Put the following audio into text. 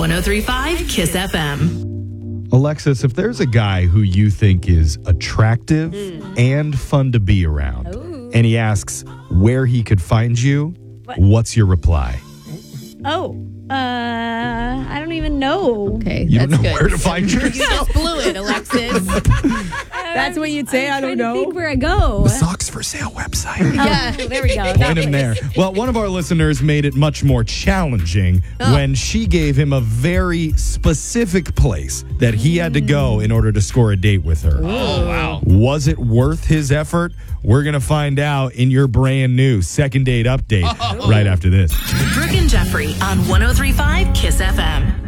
1035 Kiss FM. Alexis, if there's a guy who you think is attractive and fun to be around, and he asks where he could find you, what's your reply? I don't even know. Okay, You don't that's know good. where to find You yourself? just blew it, Alexis. That's what you'd say. I don't know. Think where I go. Socks for Sale website. Yeah, There we go. Point him there. Well, one of our listeners made it much more challenging when she gave him a very specific place that he had to go in order to score a date with her. Oh, wow. Was it worth his effort? We're going to find out in your brand new second date update right after this. Brooke and Jeffrey on 1035 Kiss FM.